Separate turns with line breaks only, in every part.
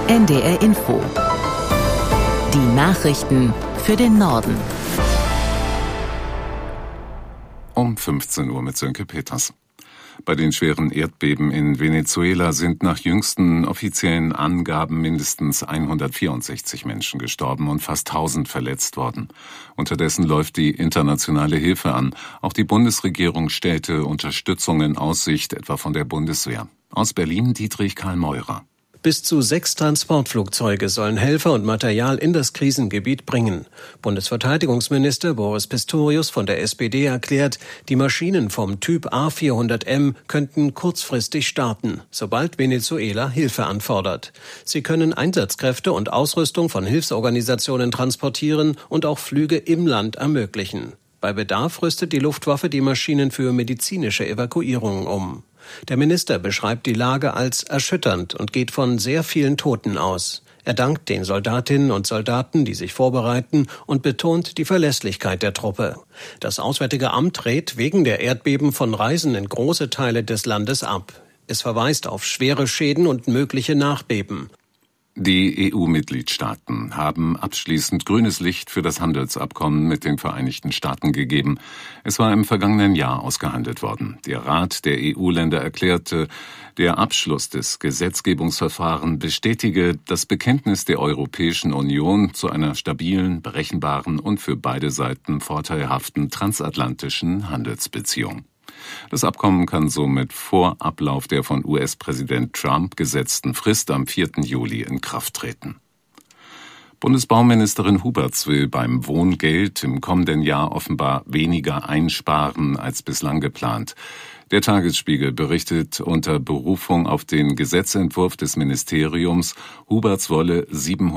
NDR Info. Die Nachrichten für den Norden.
Um 15 Uhr mit Sönke Peters. Bei den schweren Erdbeben in Venezuela sind nach jüngsten offiziellen Angaben mindestens 164 Menschen gestorben und fast 1000 verletzt worden. Unterdessen läuft die internationale Hilfe an. Auch die Bundesregierung stellte Unterstützung in Aussicht, etwa von der Bundeswehr. Aus Berlin Dietrich Karl Meurer.
Bis zu 6 Transportflugzeuge sollen Helfer und Material in das Krisengebiet bringen. Bundesverteidigungsminister Boris Pistorius von der SPD erklärt, die Maschinen vom Typ A400M könnten kurzfristig starten, sobald Venezuela Hilfe anfordert. Sie können Einsatzkräfte und Ausrüstung von Hilfsorganisationen transportieren und auch Flüge im Land ermöglichen. Bei Bedarf rüstet die Luftwaffe die Maschinen für medizinische Evakuierungen um. Der Minister beschreibt die Lage als erschütternd und geht von sehr vielen Toten aus. Er dankt den Soldatinnen und Soldaten, die sich vorbereiten, und betont die Verlässlichkeit der Truppe. Das Auswärtige Amt rät wegen der Erdbeben von Reisen in große Teile des Landes ab. Es verweist auf schwere Schäden und mögliche Nachbeben.
Die EU-Mitgliedstaaten haben abschließend grünes Licht für das Handelsabkommen mit den Vereinigten Staaten gegeben. Es war im vergangenen Jahr ausgehandelt worden. Der Rat der EU-Länder erklärte, der Abschluss des Gesetzgebungsverfahrens bestätige das Bekenntnis der Europäischen Union zu einer stabilen, berechenbaren und für beide Seiten vorteilhaften transatlantischen Handelsbeziehung. Das Abkommen kann somit vor Ablauf der von US-Präsident Trump gesetzten Frist am 4. Juli in Kraft treten. Bundesbauministerin Huberts will beim Wohngeld im kommenden Jahr offenbar weniger einsparen als bislang geplant. Der Tagesspiegel berichtet unter Berufung auf den Gesetzentwurf des Ministeriums, Huberts wolle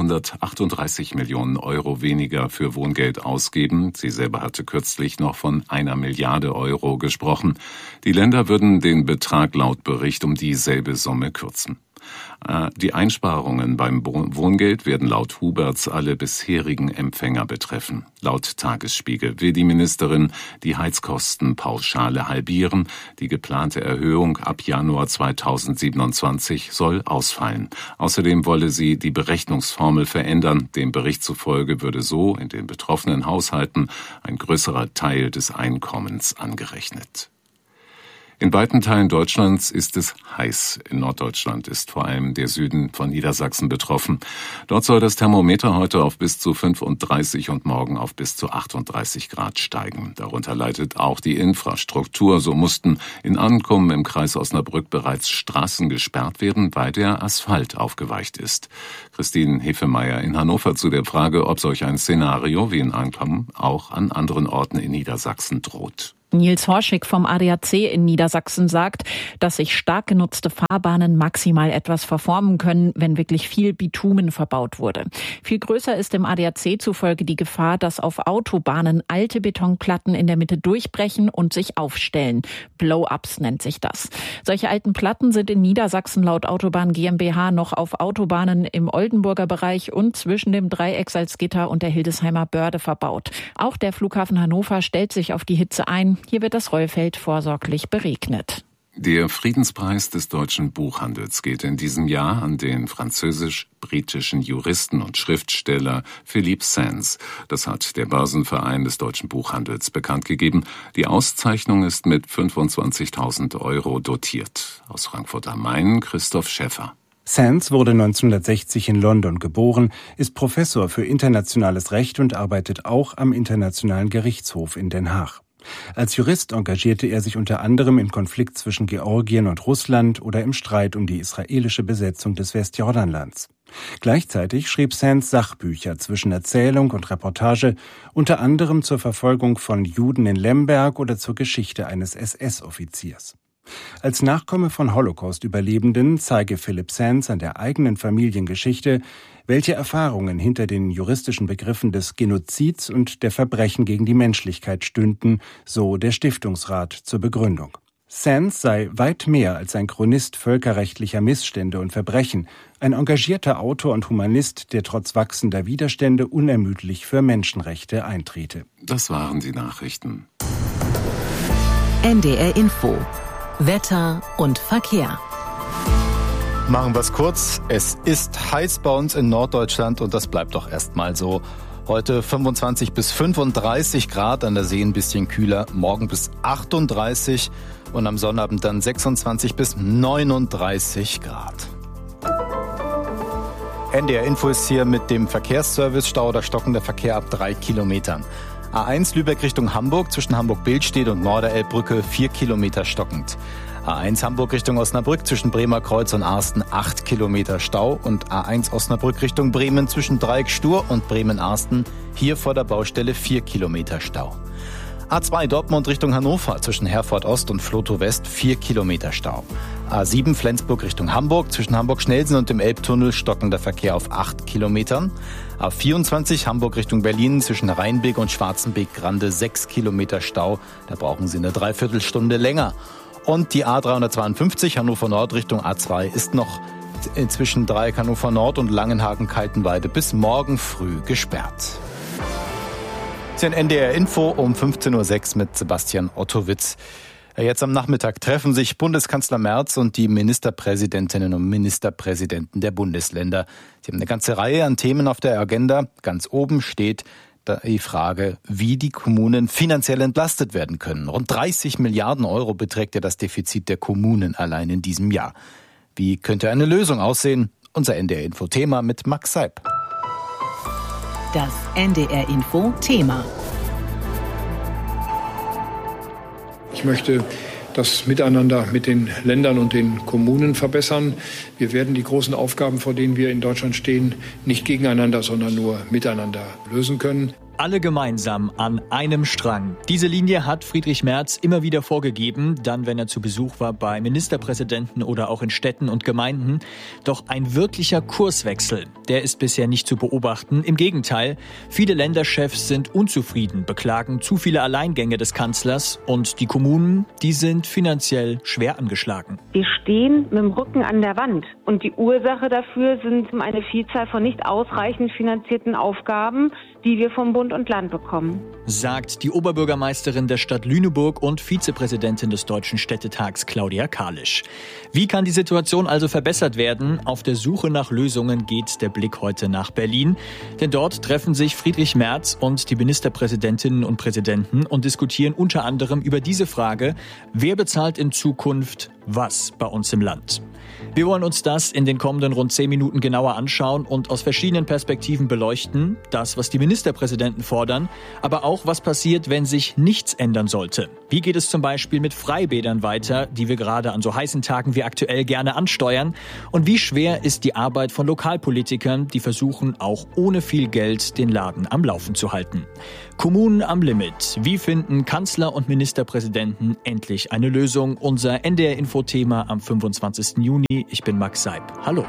738 Millionen Euro weniger für Wohngeld ausgeben. Sie selber hatte kürzlich noch von 1 Milliarde Euro gesprochen. Die Länder würden den Betrag laut Bericht um dieselbe Summe kürzen. Die Einsparungen beim Wohngeld werden laut Huberts alle bisherigen Empfänger betreffen. Laut Tagesspiegel will die Ministerin die Heizkostenpauschale halbieren. Die geplante Erhöhung ab Januar 2027 soll ausfallen. Außerdem wolle sie die Berechnungsformel verändern. Dem Bericht zufolge würde so in den betroffenen Haushalten ein größerer Teil des Einkommens angerechnet. In weiten Teilen Deutschlands ist es heiß. In Norddeutschland ist vor allem der Süden von Niedersachsen betroffen. Dort soll das Thermometer heute auf bis zu 35 und morgen auf bis zu 38 Grad steigen. Darunter leidet auch die Infrastruktur. So mussten in Ankommen im Kreis Osnabrück bereits Straßen gesperrt werden, weil der Asphalt aufgeweicht ist. Christine Hefemeyer in Hannover zu der Frage, ob solch ein Szenario wie in Ankommen auch an anderen Orten in Niedersachsen droht.
Nils Horschig vom ADAC in Niedersachsen sagt, dass sich stark genutzte Fahrbahnen maximal etwas verformen können, wenn wirklich viel Bitumen verbaut wurde. Viel größer ist dem ADAC zufolge die Gefahr, dass auf Autobahnen alte Betonplatten in der Mitte durchbrechen und sich aufstellen. Blow-ups nennt sich das. Solche alten Platten sind in Niedersachsen laut Autobahn GmbH noch auf Autobahnen im Oldenburger Bereich und zwischen dem Dreieck Salzgitter und der Hildesheimer Börde verbaut. Auch der Flughafen Hannover stellt sich auf die Hitze ein. Hier wird das Rollfeld vorsorglich beregnet.
Der Friedenspreis des deutschen Buchhandels geht in diesem Jahr an den französisch-britischen Juristen und Schriftsteller Philippe Sands. Das hat der Börsenverein des deutschen Buchhandels bekannt gegeben. Die Auszeichnung ist mit 25.000 Euro dotiert. Aus Frankfurt am Main Christoph Schäffer.
Sands wurde 1960 in London geboren, ist Professor für internationales Recht und arbeitet auch am Internationalen Gerichtshof in Den Haag. Als Jurist engagierte er sich unter anderem im Konflikt zwischen Georgien und Russland oder im Streit um die israelische Besetzung des Westjordanlands. Gleichzeitig schrieb Sands Sachbücher zwischen Erzählung und Reportage, unter anderem zur Verfolgung von Juden in Lemberg oder zur Geschichte eines SS-Offiziers. Als Nachkomme von Holocaust-Überlebenden zeige Philippe Sands an der eigenen Familiengeschichte, welche Erfahrungen hinter den juristischen Begriffen des Genozids und der Verbrechen gegen die Menschlichkeit stünden, so der Stiftungsrat zur Begründung. Sands sei weit mehr als ein Chronist völkerrechtlicher Missstände und Verbrechen, ein engagierter Autor und Humanist, der trotz wachsender Widerstände unermüdlich für Menschenrechte eintrete.
Das waren die Nachrichten.
NDR Info. Wetter und Verkehr.
Machen wir es kurz. Es ist heiß bei uns in Norddeutschland und das bleibt doch erstmal so. Heute 25 bis 35 Grad, an der See ein bisschen kühler, morgen bis 38 und am Sonnabend dann 26 bis 39 Grad. NDR Info ist hier mit dem Verkehrsservice. Stau oder stockender Verkehr ab 3 Kilometern. A1 Lübeck Richtung Hamburg zwischen Hamburg-Billstedt und Norderelbbrücke 4 Kilometer stockend. A1 Hamburg Richtung Osnabrück zwischen Bremer Kreuz und Arsten 8 Kilometer Stau und A1 Osnabrück Richtung Bremen zwischen Dreieck Stur und Bremen-Arsten hier vor der Baustelle 4 Kilometer Stau. A2 Dortmund Richtung Hannover zwischen Herford Ost und Flotow West 4 Kilometer Stau. A7 Flensburg Richtung Hamburg zwischen Hamburg-Schnellsen und dem Elbtunnel stockender Verkehr auf 8 Kilometern. A24 Hamburg Richtung Berlin zwischen Rheinbeek und Schwarzenbeek-Grande 6 Kilometer Stau. Da brauchen Sie eine Dreiviertelstunde länger. Und die A352 Hannover Nord Richtung A2 ist noch zwischen Dreieck Hannover Nord und Langenhagen-Kaltenweide bis morgen früh gesperrt. Das ist ein NDR Info um 15.06 Uhr mit Sebastian Ottowitz. Jetzt am Nachmittag treffen sich Bundeskanzler Merz und die Ministerpräsidentinnen und Ministerpräsidenten der Bundesländer. Sie haben eine ganze Reihe an Themen auf der Agenda. Ganz oben steht die Frage, wie die Kommunen finanziell entlastet werden können. Rund 30 Milliarden Euro beträgt ja das Defizit der Kommunen allein in diesem Jahr. Wie könnte eine Lösung aussehen? Unser NDR-Info-Thema mit Max Seib.
Das NDR-Info-Thema.
Ich möchte das Miteinander mit den Ländern und den Kommunen verbessern. Wir werden die großen Aufgaben, vor denen wir in Deutschland stehen, nicht gegeneinander, sondern nur miteinander lösen können.
Alle gemeinsam an einem Strang. Diese Linie hat Friedrich Merz immer wieder vorgegeben, dann wenn er zu Besuch war bei Ministerpräsidenten oder auch in Städten und Gemeinden. Doch ein wirklicher Kurswechsel, der ist bisher nicht zu beobachten. Im Gegenteil, viele Länderchefs sind unzufrieden, beklagen zu viele Alleingänge des Kanzlers und die Kommunen, die sind finanziell schwer angeschlagen.
Wir stehen mit dem Rücken an der Wand und die Ursache dafür sind eine Vielzahl von nicht ausreichend finanzierten Aufgaben, die wir vom Bund und Land bekommen.
Sagt die Oberbürgermeisterin der Stadt Lüneburg und Vizepräsidentin des Deutschen Städtetags Claudia Kalisch. Wie kann die Situation also verbessert werden? Auf der Suche nach Lösungen geht der Blick heute nach Berlin. Denn dort treffen sich Friedrich Merz und die Ministerpräsidentinnen und Präsidenten und diskutieren unter anderem über diese Frage, wer bezahlt in Zukunft was bei uns im Land? Wir wollen uns das in den kommenden rund 10 Minuten genauer anschauen und aus verschiedenen Perspektiven beleuchten. Das, was die Ministerpräsidenten fordern, aber auch, was passiert, wenn sich nichts ändern sollte. Wie geht es zum Beispiel mit Freibädern weiter, die wir gerade an so heißen Tagen wie aktuell gerne ansteuern? Und wie schwer ist die Arbeit von Lokalpolitikern, die versuchen, auch ohne viel Geld den Laden am Laufen zu halten? Kommunen am Limit. Wie finden Kanzler und Ministerpräsidenten endlich eine Lösung? Unser NDR-Info-Thema am 25. Juni. Ich bin Max Seib. Hallo.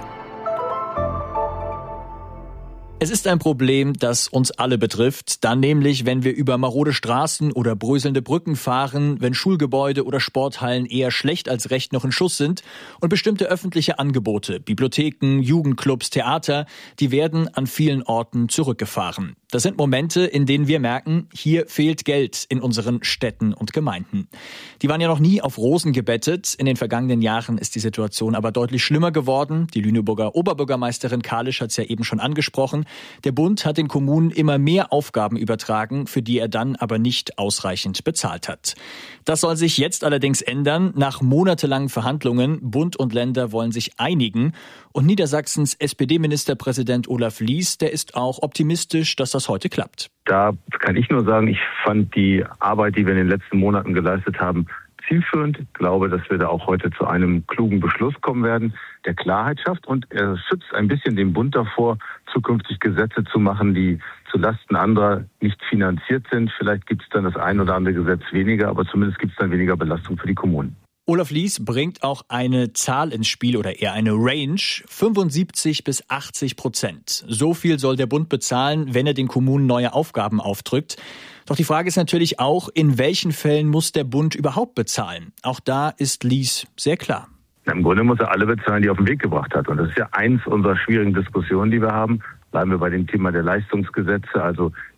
Es ist ein Problem, das uns alle betrifft, dann nämlich, wenn wir über marode Straßen oder bröselnde Brücken fahren, wenn Schulgebäude oder Sporthallen eher schlecht als recht noch in Schuss sind und bestimmte öffentliche Angebote, Bibliotheken, Jugendclubs, Theater, die werden an vielen Orten zurückgefahren. Das sind Momente, in denen wir merken, hier fehlt Geld in unseren Städten und Gemeinden. Die waren ja noch nie auf Rosen gebettet. In den vergangenen Jahren ist die Situation aber deutlich schlimmer geworden. Die Lüneburger Oberbürgermeisterin Kalisch hat es ja eben schon angesprochen. Der Bund hat den Kommunen immer mehr Aufgaben übertragen, für die er dann aber nicht ausreichend bezahlt hat. Das soll sich jetzt allerdings ändern. Nach monatelangen Verhandlungen, Bund und Länder wollen sich einigen. Und Niedersachsens SPD-Ministerpräsident Olaf Lies, der ist auch optimistisch, dass das heute klappt.
Da kann ich nur sagen, ich fand die Arbeit, die wir in den letzten Monaten geleistet haben, zielführend. Ich glaube, dass wir da auch heute zu einem klugen Beschluss kommen werden, der Klarheit schafft. Und er schützt ein bisschen den Bund davor, zukünftig Gesetze zu machen, die zulasten anderer nicht finanziert sind. Vielleicht gibt es dann das ein oder andere Gesetz weniger, aber zumindest gibt es dann weniger Belastung für die Kommunen.
Olaf Lies bringt auch eine Zahl ins Spiel oder eher eine Range, 75-80%. So viel soll der Bund bezahlen, wenn er den Kommunen neue Aufgaben aufdrückt. Doch die Frage ist natürlich auch, in welchen Fällen muss der Bund überhaupt bezahlen? Auch da ist Lies sehr klar.
Im Grunde muss er alle bezahlen, die er auf den Weg gebracht hat. Und das ist ja eins unserer schwierigen Diskussionen, die wir haben. Bleiben wir bei dem Thema der Leistungsgesetze, also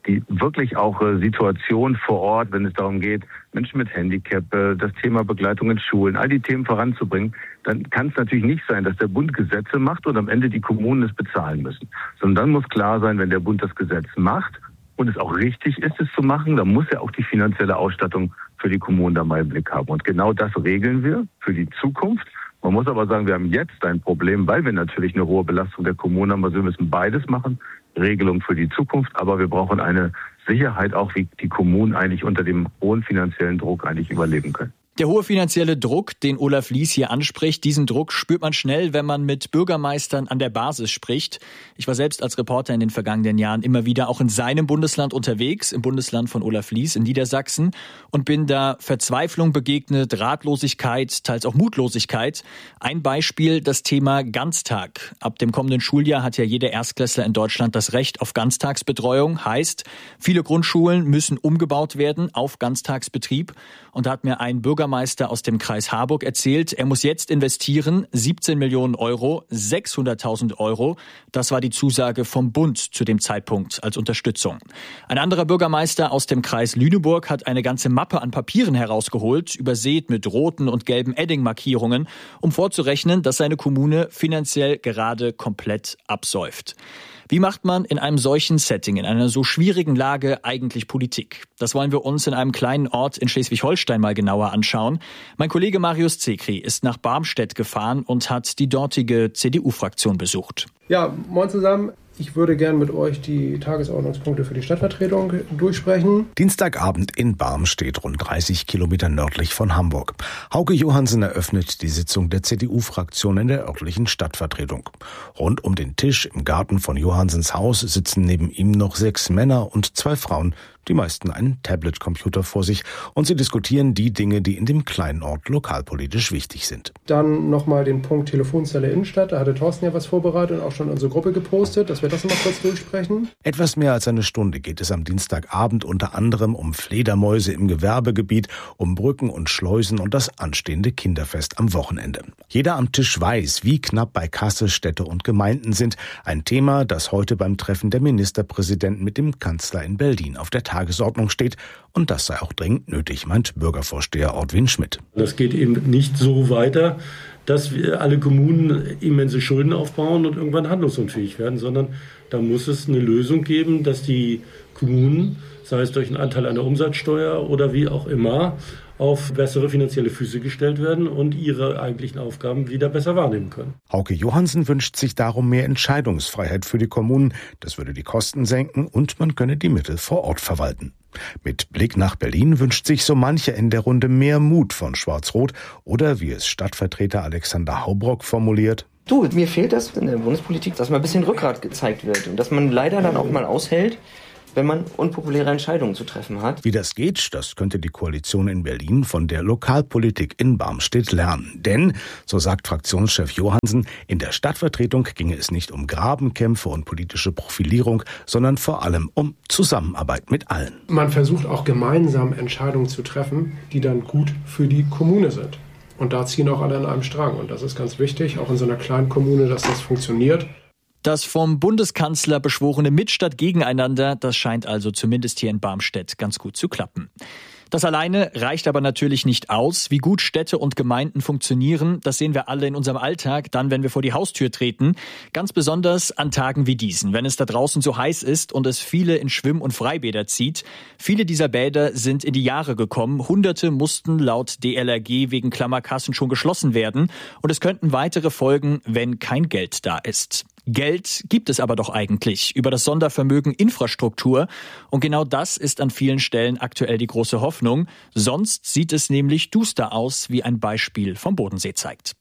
die wirklich auch Situation vor Ort, wenn es darum geht, Menschen mit Handicap, das Thema Begleitung in Schulen, all die Themen voranzubringen, dann kann es natürlich nicht sein, dass der Bund Gesetze macht und am Ende die Kommunen es bezahlen müssen. Sondern dann muss klar sein, wenn der Bund das Gesetz macht und es auch richtig ist, es zu machen, dann muss er auch die finanzielle Ausstattung für die Kommunen da mal im Blick haben. Und genau das regeln wir für die Zukunft. Man muss aber sagen, wir haben jetzt ein Problem, weil wir natürlich eine hohe Belastung der Kommunen haben. Also wir müssen beides machen, Regelung für die Zukunft, aber wir brauchen eine Sicherheit auch, wie die Kommunen eigentlich unter dem hohen finanziellen Druck eigentlich überleben können.
Der hohe finanzielle Druck, den Olaf Lies hier anspricht, diesen Druck spürt man schnell, wenn man mit Bürgermeistern an der Basis spricht. Ich war selbst als Reporter in den vergangenen Jahren immer wieder auch in seinem Bundesland unterwegs, im Bundesland von Olaf Lies in Niedersachsen, und bin da Verzweiflung begegnet, Ratlosigkeit, teils auch Mutlosigkeit. Ein Beispiel, das Thema Ganztag. Ab dem kommenden Schuljahr hat ja jeder Erstklässler in Deutschland das Recht auf Ganztagsbetreuung. Heißt, viele Grundschulen müssen umgebaut werden auf Ganztagsbetrieb. Und da hat mir ein Bürgermeister aus dem Kreis Harburg erzählt, er muss jetzt investieren, 17 Millionen Euro, 600.000 Euro. Das war die Zusage vom Bund zu dem Zeitpunkt als Unterstützung. Ein anderer Bürgermeister aus dem Kreis Lüneburg hat eine ganze Mappe an Papieren herausgeholt, übersät mit roten und gelben Edding-Markierungen, um vorzurechnen, dass seine Kommune finanziell gerade komplett absäuft. Wie macht man in einem solchen Setting, in einer so schwierigen Lage eigentlich Politik? Das wollen wir uns in einem kleinen Ort in Schleswig-Holstein mal genauer anschauen. Mein Kollege Marius Zekri ist nach Barmstedt gefahren und hat die dortige CDU-Fraktion besucht.
Ja, moin zusammen. Ich würde gern mit euch die Tagesordnungspunkte für die Stadtvertretung durchsprechen.
Dienstagabend in Barmstedt, rund 30 Kilometer nördlich von Hamburg. Hauke Johansen eröffnet die Sitzung der CDU-Fraktion in der örtlichen Stadtvertretung. Rund um den Tisch im Garten von Johansens Haus sitzen neben ihm noch 6 Männer und 2 Frauen. Die meisten einen Tablet-Computer vor sich, und sie diskutieren die Dinge, die in dem kleinen Ort lokalpolitisch wichtig sind.
Dann nochmal den Punkt Telefonzelle Innenstadt. Da hatte Thorsten ja was vorbereitet und auch schon in unsere Gruppe gepostet, dass wir das nochmal kurz durchsprechen.
Etwas mehr als eine Stunde geht es am Dienstagabend unter anderem um Fledermäuse im Gewerbegebiet, um Brücken und Schleusen und das anstehende Kinderfest am Wochenende. Jeder am Tisch weiß, wie knapp bei Kasse Städte und Gemeinden sind. Ein Thema, das heute beim Treffen der Ministerpräsidenten mit dem Kanzler in Berlin auf der Tagesordnung steht, und das sei auch dringend nötig, meint Bürgervorsteher Ortwin Schmidt.
Das geht eben nicht so weiter, dass wir alle Kommunen immense Schulden aufbauen und irgendwann handlungsunfähig werden, sondern da muss es eine Lösung geben, dass die Kommunen, sei es durch einen Anteil an der Umsatzsteuer oder wie auch immer, auf bessere finanzielle Füße gestellt werden und ihre eigentlichen Aufgaben wieder besser wahrnehmen können.
Hauke Johansen wünscht sich darum mehr Entscheidungsfreiheit für die Kommunen. Das würde die Kosten senken und man könne die Mittel vor Ort verwalten. Mit Blick nach Berlin wünscht sich so mancher in der Runde mehr Mut von Schwarz-Rot oder, wie es Stadtvertreter Alexander Haubrock formuliert:
Mir fehlt das in der Bundespolitik, dass mal ein bisschen Rückgrat gezeigt wird und dass man leider dann auch mal aushält, wenn man unpopuläre Entscheidungen zu treffen hat.
Wie das geht, das könnte die Koalition in Berlin von der Lokalpolitik in Barmstedt lernen. Denn, so sagt Fraktionschef Johansen, in der Stadtvertretung ginge es nicht um Grabenkämpfe und politische Profilierung, sondern vor allem um Zusammenarbeit mit allen.
Man versucht auch gemeinsam Entscheidungen zu treffen, die dann gut für die Kommune sind. Und da ziehen auch alle an einem Strang. Und das ist ganz wichtig, auch in so einer kleinen Kommune, dass das funktioniert.
Das vom Bundeskanzler beschworene Mit statt Gegeneinander, das scheint also zumindest hier in Barmstedt ganz gut zu klappen. Das alleine reicht aber natürlich nicht aus. Wie gut Städte und Gemeinden funktionieren, das sehen wir alle in unserem Alltag, dann, wenn wir vor die Haustür treten. Ganz besonders an Tagen wie diesen, wenn es da draußen so heiß ist und es viele in Schwimm- und Freibäder zieht. Viele dieser Bäder sind in die Jahre gekommen. Hunderte mussten laut DLRG wegen Klammerkassen schon geschlossen werden. Und es könnten weitere folgen, wenn kein Geld da ist. Geld gibt es aber doch eigentlich über das Sondervermögen Infrastruktur. Und genau das ist an vielen Stellen aktuell die große Hoffnung. Sonst sieht es nämlich duster aus, wie ein Beispiel vom Bodensee zeigt.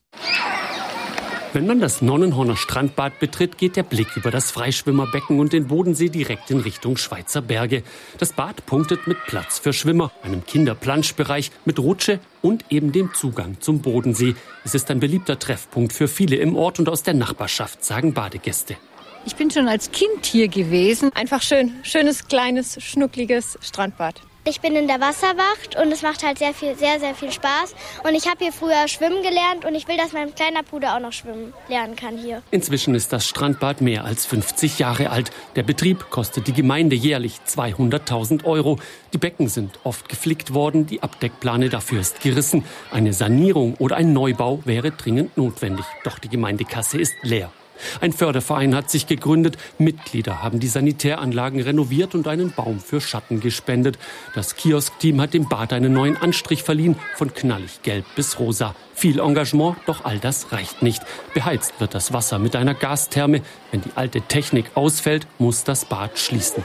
Wenn man das Nonnenhorner Strandbad betritt, geht der Blick über das Freischwimmerbecken und den Bodensee direkt in Richtung Schweizer Berge. Das Bad punktet mit Platz für Schwimmer, einem Kinderplanschbereich mit Rutsche und eben dem Zugang zum Bodensee. Es ist ein beliebter Treffpunkt für viele im Ort und aus der Nachbarschaft, sagen Badegäste.
Ich bin schon als Kind hier gewesen. Einfach schön. Schönes, kleines, schnuckliges Strandbad. Ich bin in der Wasserwacht und es macht halt sehr, sehr viel Spaß. Und ich habe hier früher schwimmen gelernt und ich will, dass mein kleiner Bruder auch noch schwimmen lernen kann hier.
Inzwischen ist das Strandbad mehr als 50 Jahre alt. Der Betrieb kostet die Gemeinde jährlich 200.000 €. Die Becken sind oft geflickt worden, die Abdeckplane dafür ist gerissen. Eine Sanierung oder ein Neubau wäre dringend notwendig. Doch die Gemeindekasse ist leer. Ein Förderverein hat sich gegründet. Mitglieder haben die Sanitäranlagen renoviert und einen Baum für Schatten gespendet. Das Kiosk-Team hat dem Bad einen neuen Anstrich verliehen, von knallig gelb bis rosa. Viel Engagement, doch all das reicht nicht. Beheizt wird das Wasser mit einer Gastherme. Wenn die alte Technik ausfällt, muss das Bad schließen.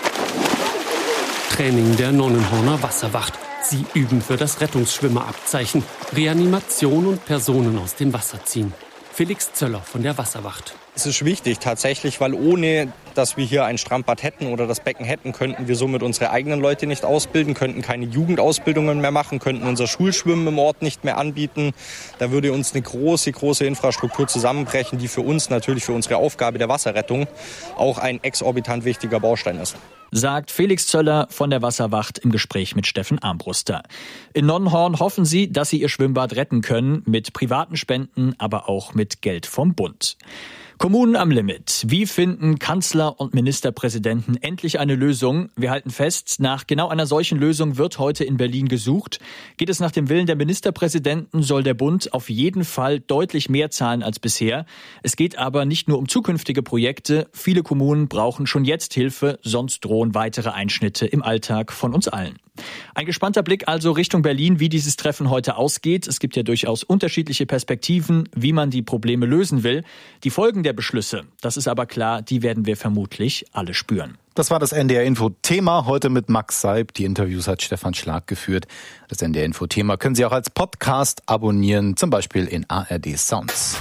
Training der Nonnenhorner Wasserwacht. Sie üben für das Rettungsschwimmerabzeichen. Reanimation und Personen aus dem Wasser ziehen. Felix Zöller von der Wasserwacht.
Es ist wichtig tatsächlich, weil ohne, dass wir hier ein Strandbad hätten oder das Becken hätten, könnten wir somit unsere eigenen Leute nicht ausbilden, könnten keine Jugendausbildungen mehr machen, könnten unser Schulschwimmen im Ort nicht mehr anbieten. Da würde uns eine große Infrastruktur zusammenbrechen, die für uns natürlich für unsere Aufgabe der Wasserrettung auch ein exorbitant wichtiger Baustein ist.
Sagt Felix Zöller von der Wasserwacht im Gespräch mit Steffen Armbruster. In Nonnenhorn hoffen sie, dass sie ihr Schwimmbad retten können, mit privaten Spenden, aber auch mit Geld vom Bund. Kommunen am Limit. Wie finden Kanzler und Ministerpräsidenten endlich eine Lösung? Wir halten fest, nach genau einer solchen Lösung wird heute in Berlin gesucht. Geht es nach dem Willen der Ministerpräsidenten, soll der Bund auf jeden Fall deutlich mehr zahlen als bisher. Es geht aber nicht nur um zukünftige Projekte. Viele Kommunen brauchen schon jetzt Hilfe, sonst drohen weitere Einschnitte im Alltag von uns allen. Ein gespannter Blick also Richtung Berlin, wie dieses Treffen heute ausgeht. Es gibt ja durchaus unterschiedliche Perspektiven, wie man die Probleme lösen will. Die Folgen der Beschlüsse, das ist aber klar, die werden wir vermutlich alle spüren.
Das war das NDR-Info-Thema, heute mit Max Seib. Die Interviews hat Stefan Schlag geführt. Das NDR-Info-Thema können Sie auch als Podcast abonnieren, zum Beispiel in ARD Sounds.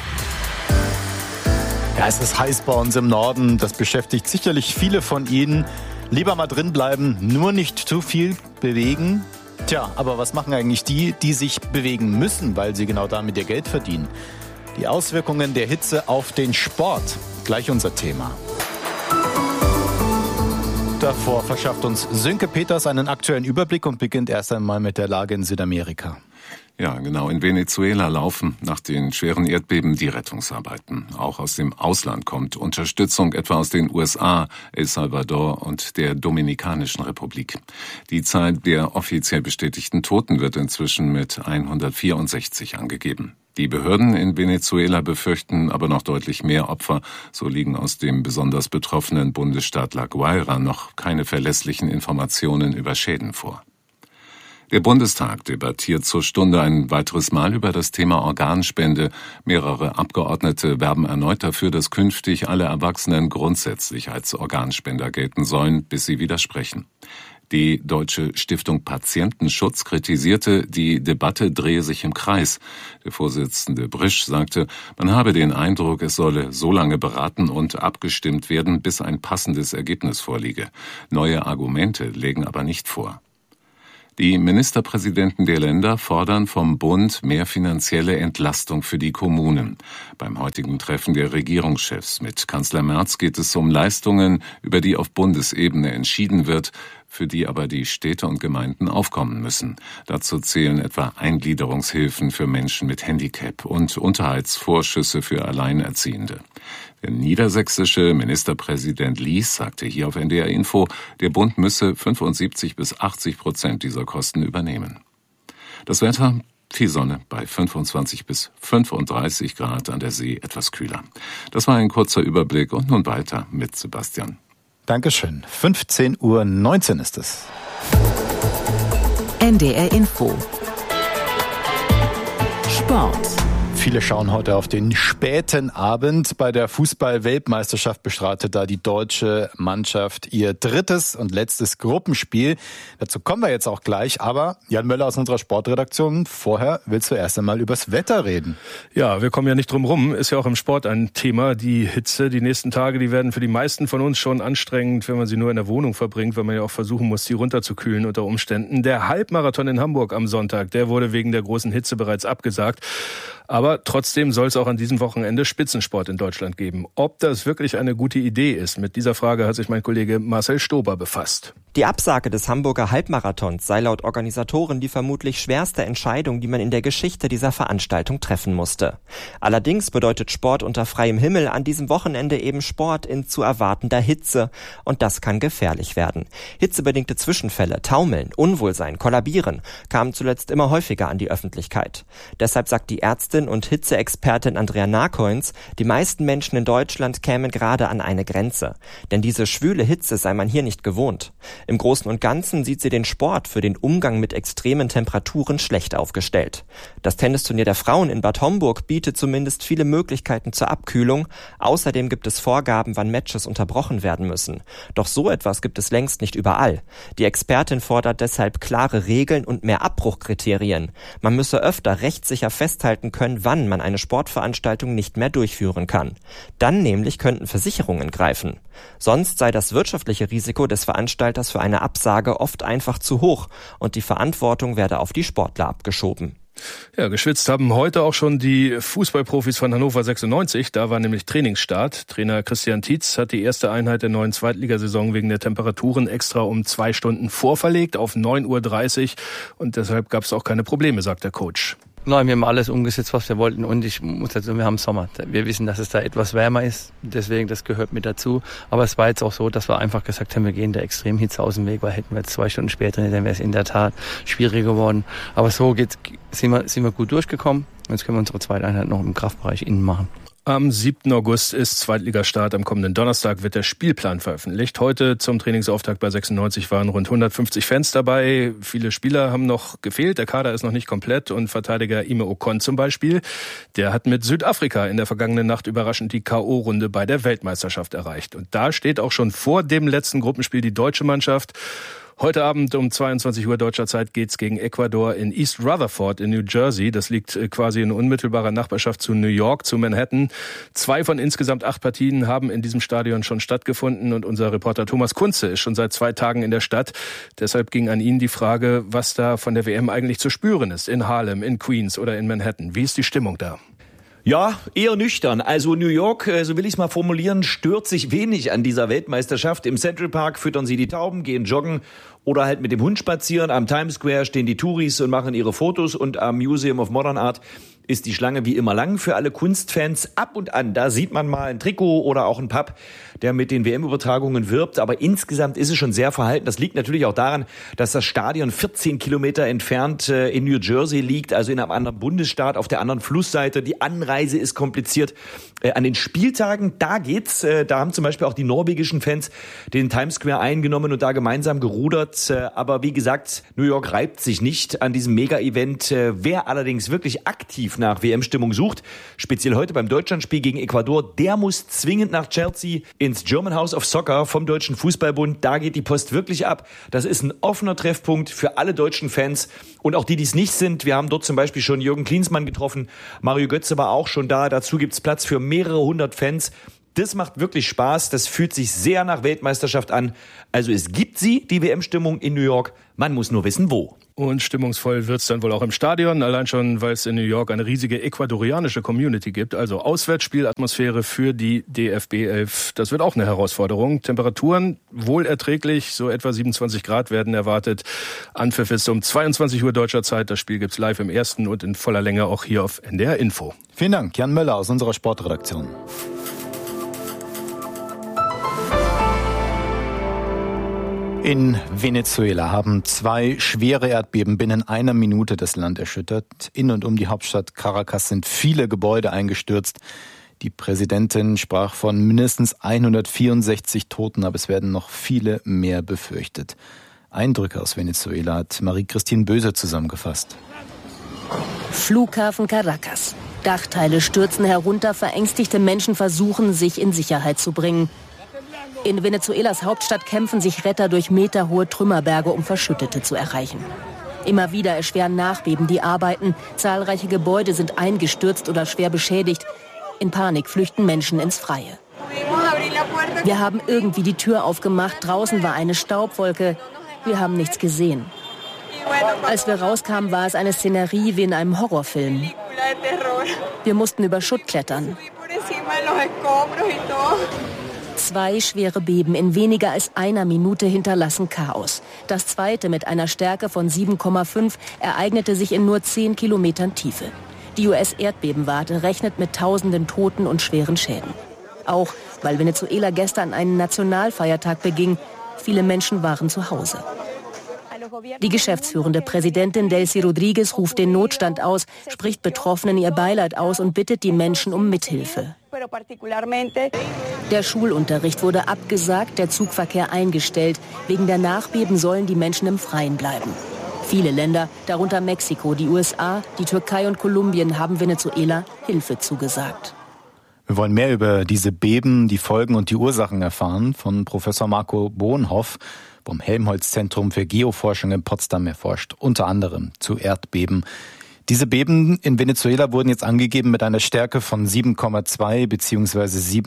Ja, es ist heiß bei uns im Norden. Das beschäftigt sicherlich viele von Ihnen. Lieber mal drin bleiben, nur nicht zu viel bewegen. Tja, aber was machen eigentlich die sich bewegen müssen, weil sie genau damit ihr Geld verdienen? Die Auswirkungen der Hitze auf den Sport. Gleich unser Thema. Davor verschafft uns Sönke Peters einen aktuellen Überblick und beginnt erst einmal mit der Lage in Südamerika.
Ja, genau. In Venezuela laufen nach den schweren Erdbeben die Rettungsarbeiten. Auch aus dem Ausland kommt Unterstützung, etwa aus den USA, El Salvador und der Dominikanischen Republik. Die Zahl der offiziell bestätigten Toten wird inzwischen mit 164 angegeben. Die Behörden in Venezuela befürchten aber noch deutlich mehr Opfer. So liegen aus dem besonders betroffenen Bundesstaat La Guaira noch keine verlässlichen Informationen über Schäden vor. Der Bundestag debattiert zur Stunde ein weiteres Mal über das Thema Organspende. Mehrere Abgeordnete werben erneut dafür, dass künftig alle Erwachsenen grundsätzlich als Organspender gelten sollen, bis sie widersprechen. Die Deutsche Stiftung Patientenschutz kritisierte, die Debatte drehe sich im Kreis. Der Vorsitzende Brisch sagte, man habe den Eindruck, es solle so lange beraten und abgestimmt werden, bis ein passendes Ergebnis vorliege. Neue Argumente legen aber nicht vor. Die Ministerpräsidenten der Länder fordern vom Bund mehr finanzielle Entlastung für die Kommunen. Beim heutigen Treffen der Regierungschefs mit Kanzler Merz geht es um Leistungen, über die auf Bundesebene entschieden wird, für die aber die Städte und Gemeinden aufkommen müssen. Dazu zählen etwa Eingliederungshilfen für Menschen mit Handicap und Unterhaltsvorschüsse für Alleinerziehende. Der niedersächsische Ministerpräsident Lies sagte hier auf NDR Info, der Bund müsse 75-80% dieser Kosten übernehmen. Das Wetter, viel Sonne bei 25 bis 35 Grad, an der See etwas kühler. Das war ein kurzer Überblick und nun weiter mit Sebastian.
Dankeschön. 15:19 Uhr ist es.
NDR Info. Sport.
Viele schauen heute auf den späten Abend. Bei der Fußball-Weltmeisterschaft bestreitet da die deutsche Mannschaft ihr drittes und letztes Gruppenspiel. Dazu kommen wir jetzt auch gleich. Aber Jan Möller aus unserer Sportredaktion, vorher willst du erst einmal übers Wetter reden.
Ja, wir kommen ja nicht drum rum. Ist ja auch im Sport ein Thema. Die Hitze, die nächsten Tage, die werden für die meisten von uns schon anstrengend, wenn man sie nur in der Wohnung verbringt, weil man ja auch versuchen muss, sie runterzukühlen unter Umständen. Der Halbmarathon in Hamburg am Sonntag, der wurde wegen der großen Hitze bereits abgesagt. Aber trotzdem soll es auch an diesem Wochenende Spitzensport in Deutschland geben. Ob das wirklich eine gute Idee ist, mit dieser Frage hat sich mein Kollege Marcel Stober befasst.
Die Absage des Hamburger Halbmarathons sei laut Organisatoren die vermutlich schwerste Entscheidung, die man in der Geschichte dieser Veranstaltung treffen musste. Allerdings bedeutet Sport unter freiem Himmel an diesem Wochenende eben Sport in zu erwartender Hitze. Und das kann gefährlich werden. Hitzebedingte Zwischenfälle, Taumeln, Unwohlsein, Kollabieren kamen zuletzt immer häufiger an die Öffentlichkeit. Deshalb sagt die Ärztin und Hitzeexpertin Andrea Narcoins, die meisten Menschen in Deutschland kämen gerade an eine Grenze. Denn diese schwüle Hitze sei man hier nicht gewohnt. Im Großen und Ganzen sieht sie den Sport für den Umgang mit extremen Temperaturen schlecht aufgestellt. Das Tennisturnier der Frauen in Bad Homburg bietet zumindest viele Möglichkeiten zur Abkühlung. Außerdem gibt es Vorgaben, wann Matches unterbrochen werden müssen. Doch so etwas gibt es längst nicht überall. Die Expertin fordert deshalb klare Regeln und mehr Abbruchkriterien. Man müsse öfter rechtssicher festhalten können, wann man eine Sportveranstaltung nicht mehr durchführen kann. Dann nämlich könnten Versicherungen greifen. Sonst sei das wirtschaftliche Risiko des Veranstalters für eine Absage oft einfach zu hoch und die Verantwortung werde auf die Sportler abgeschoben.
Ja, geschwitzt haben heute auch schon die Fußballprofis von Hannover 96. Da war nämlich Trainingsstart. Trainer Christian Tietz hat die erste Einheit der neuen Zweitligasaison wegen der Temperaturen extra um 2 Stunden vorverlegt auf 9:30 Uhr. Und deshalb gab es auch keine Probleme, sagt der Coach.
Nein, wir haben alles umgesetzt, was wir wollten, und ich muss dazu, wir haben Sommer. Wir wissen, dass es da etwas wärmer ist, deswegen, das gehört mit dazu. Aber es war jetzt auch so, dass wir einfach gesagt haben, wir gehen der Extremhitze aus dem Weg, weil hätten wir jetzt 2 Stunden später, dann wäre es in der Tat schwieriger geworden. Aber so sind wir gut durchgekommen. Jetzt können wir unsere zweite Einheit noch im Kraftbereich innen machen.
Am 7. August ist Zweitligastart. Am kommenden Donnerstag wird der Spielplan veröffentlicht. Heute zum Trainingsauftakt bei 96 waren rund 150 Fans dabei. Viele Spieler haben noch gefehlt. Der Kader ist noch nicht komplett. Und Verteidiger Ime Ocon zum Beispiel, der hat mit Südafrika in der vergangenen Nacht überraschend die K.O.-Runde bei der Weltmeisterschaft erreicht. Und da steht auch schon vor dem letzten Gruppenspiel die deutsche Mannschaft. Heute Abend um 22 Uhr deutscher Zeit geht's gegen Ecuador in East Rutherford in New Jersey. Das liegt quasi in unmittelbarer Nachbarschaft zu New York, zu Manhattan. 2 von insgesamt 8 Partien haben in diesem Stadion schon stattgefunden und unser Reporter Thomas Kunze ist schon seit 2 Tagen in der Stadt. Deshalb ging an ihn die Frage, was da von der WM eigentlich zu spüren ist. In Harlem, in Queens oder in Manhattan. Wie ist die Stimmung da?
Ja, eher nüchtern. Also New York, so will ich es mal formulieren, stört sich wenig an dieser Weltmeisterschaft. Im Central Park füttern sie die Tauben, gehen joggen oder halt mit dem Hund spazieren. Am Times Square stehen die Touris und machen ihre Fotos und am Museum of Modern Art ist die Schlange wie immer lang für alle Kunstfans. Ab und an, da sieht man mal ein Trikot oder auch ein Pub, der mit den WM-Übertragungen wirbt. Aber insgesamt ist es schon sehr verhalten. Das liegt natürlich auch daran, dass das Stadion 14 Kilometer entfernt in New Jersey liegt, also in einem anderen Bundesstaat, auf der anderen Flussseite. Die Anreise ist kompliziert. An den Spieltagen, da geht's. Da haben zum Beispiel auch die norwegischen Fans den Times Square eingenommen und da gemeinsam gerudert. Aber wie gesagt, New York reibt sich nicht an diesem Mega-Event. Wer allerdings wirklich aktiv nach WM-Stimmung sucht, speziell heute beim Deutschlandspiel gegen Ecuador, der muss zwingend nach Chelsea ins German House of Soccer vom Deutschen Fußballbund. Da geht die Post wirklich ab. Das ist ein offener Treffpunkt für alle deutschen Fans und auch die, die es nicht sind. Wir haben dort zum Beispiel schon Jürgen Klinsmann getroffen. Mario Götze war auch schon da. Dazu gibt's Platz für mehrere hundert Fans. Das macht wirklich Spaß. Das fühlt sich sehr nach Weltmeisterschaft an. Also es gibt sie, die WM-Stimmung in New York. Man muss nur wissen, wo.
Und stimmungsvoll wird's dann wohl auch im Stadion, allein schon, weil es in New York eine riesige ecuadorianische Community gibt. Also Auswärtsspielatmosphäre für die DFB 11. Das wird auch eine Herausforderung. Temperaturen wohl erträglich, so etwa 27 Grad werden erwartet. Anpfiff ist um 22 Uhr deutscher Zeit. Das Spiel gibt's live im Ersten und in voller Länge auch hier auf NDR Info.
Vielen Dank, Jan Möller aus unserer Sportredaktion. In Venezuela haben 2 schwere Erdbeben binnen einer Minute das Land erschüttert. In und um die Hauptstadt Caracas sind viele Gebäude eingestürzt. Die Präsidentin sprach von mindestens 164 Toten, aber es werden noch viele mehr befürchtet. Eindrücke aus Venezuela hat Marie-Christine Böse zusammengefasst.
Flughafen Caracas. Dachteile stürzen herunter, verängstigte Menschen versuchen, sich in Sicherheit zu bringen. In Venezuelas Hauptstadt kämpfen sich Retter durch meterhohe Trümmerberge, um Verschüttete zu erreichen. Immer wieder erschweren Nachbeben die Arbeiten. Zahlreiche Gebäude sind eingestürzt oder schwer beschädigt. In Panik flüchten Menschen ins Freie. Wir haben irgendwie die Tür aufgemacht. Draußen war eine Staubwolke. Wir haben nichts gesehen. Als wir rauskamen, war es eine Szenerie wie in einem Horrorfilm. Wir mussten über Schutt klettern. 2 schwere Beben in weniger als einer Minute hinterlassen Chaos. Das zweite mit einer Stärke von 7,5 ereignete sich in nur 10 Kilometern Tiefe. Die US-Erdbebenwarte rechnet mit tausenden Toten und schweren Schäden. Auch weil Venezuela gestern einen Nationalfeiertag beging. Viele Menschen waren zu Hause. Die geschäftsführende Präsidentin Delcy Rodriguez ruft den Notstand aus, spricht Betroffenen ihr Beileid aus und bittet die Menschen um Mithilfe. Der Schulunterricht wurde abgesagt, der Zugverkehr eingestellt. Wegen der Nachbeben sollen die Menschen im Freien bleiben. Viele Länder, darunter Mexiko, die USA, die Türkei und Kolumbien, haben Venezuela Hilfe zugesagt.
Wir wollen mehr über diese Beben, die Folgen und die Ursachen erfahren von Professor Marco Bohnhoff vom Helmholtz-Zentrum für Geoforschung in Potsdam. Er forscht unter anderem zu Erdbeben. Diese Beben in Venezuela wurden jetzt angegeben mit einer Stärke von 7,2 bzw.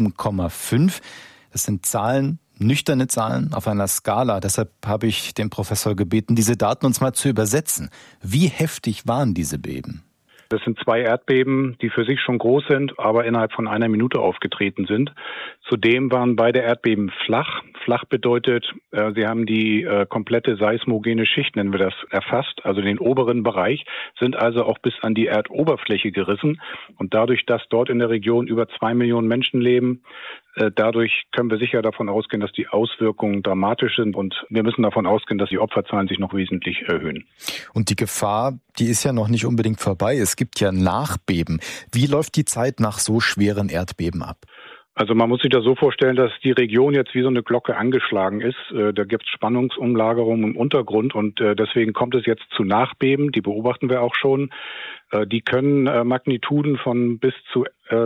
7,5. Das sind Zahlen, nüchterne Zahlen auf einer Skala. Deshalb habe ich den Professor gebeten, diese Daten uns mal zu übersetzen. Wie heftig waren diese Beben?
Das sind 2 Erdbeben, die für sich schon groß sind, aber innerhalb von einer Minute aufgetreten sind. Zudem waren beide Erdbeben flach. Flach bedeutet, sie haben die komplette seismogene Schicht, nennen wir das, erfasst, also den oberen Bereich, sind also auch bis an die Erdoberfläche gerissen. Und dadurch, dass dort in der Region über 2 Millionen Menschen leben, dadurch können wir sicher davon ausgehen, dass die Auswirkungen dramatisch sind. Und wir müssen davon ausgehen, dass die Opferzahlen sich noch wesentlich erhöhen.
Und die Gefahr, die ist ja noch nicht unbedingt vorbei. Es gibt ja Nachbeben. Wie läuft die Zeit nach so schweren Erdbeben ab?
Also man muss sich das so vorstellen, dass die Region jetzt wie so eine Glocke angeschlagen ist. Da gibt es Spannungsumlagerungen im Untergrund und deswegen kommt es jetzt zu Nachbeben. Die beobachten wir auch schon. Die können Magnituden von bis zu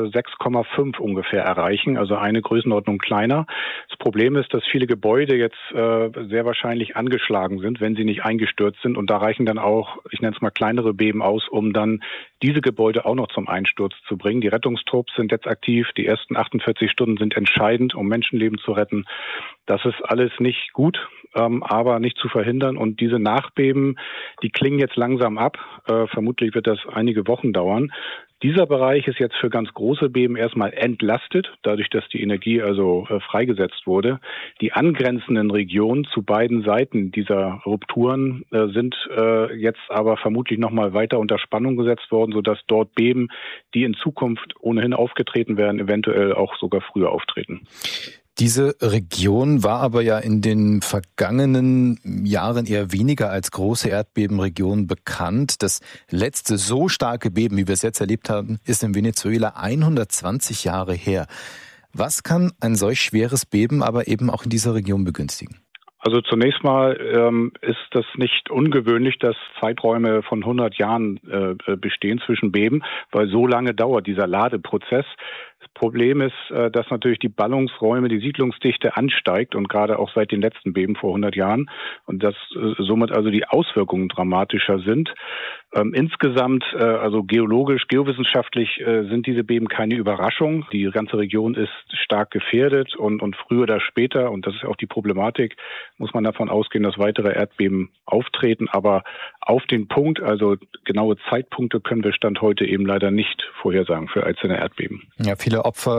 6,5 ungefähr erreichen, also eine Größenordnung kleiner. Das Problem ist, dass viele Gebäude jetzt sehr wahrscheinlich angeschlagen sind, wenn sie nicht eingestürzt sind. Und da reichen dann auch, ich nenne es mal kleinere Beben aus, um dann diese Gebäude auch noch zum Einsturz zu bringen. Die Rettungstrupps sind jetzt aktiv. Die ersten 48 Stunden sind entscheidend, um Menschenleben zu retten. Das ist alles nicht gut, aber nicht zu verhindern. Und diese Nachbeben, die klingen jetzt langsam ab. Vermutlich wird das einige Wochen dauern. Dieser Bereich ist jetzt für ganz große Beben erstmal entlastet, dadurch, dass die Energie also freigesetzt wurde. Die angrenzenden Regionen zu beiden Seiten dieser Rupturen sind jetzt aber vermutlich nochmal weiter unter Spannung gesetzt worden, sodass dort Beben, die in Zukunft ohnehin aufgetreten werden, eventuell auch sogar früher auftreten.
Diese Region war aber ja in den vergangenen Jahren eher weniger als große Erdbebenregion bekannt. Das letzte so starke Beben, wie wir es jetzt erlebt haben, ist in Venezuela 120 Jahre her. Was kann ein solch schweres Beben aber eben auch in dieser Region begünstigen?
Also zunächst mal ist das nicht ungewöhnlich, dass Zeiträume von 100 Jahren bestehen zwischen Beben, weil so lange dauert dieser Ladeprozess. Das Problem ist, dass natürlich die Ballungsräume, die Siedlungsdichte ansteigt und gerade auch seit den letzten Beben vor 100 Jahren und dass somit also die Auswirkungen dramatischer sind. Insgesamt, also geologisch, geowissenschaftlich sind diese Beben keine Überraschung. Die ganze Region ist stark gefährdet und früher oder später, und das ist auch die Problematik, muss man davon ausgehen, dass weitere Erdbeben auftreten. Aber auf den Punkt, also genaue Zeitpunkte können wir Stand heute eben leider nicht vorhersagen für einzelne Erdbeben.
Ja, viele Opfer